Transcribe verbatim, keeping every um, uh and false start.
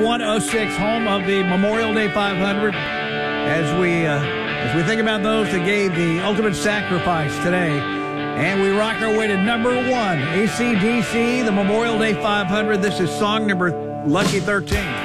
one oh six, home of the Memorial Day five hundred. As we uh, as we think about those that gave the ultimate sacrifice today, and we rock our way to number one, A C D C, the Memorial Day five hundred. This is song number Lucky thirteen.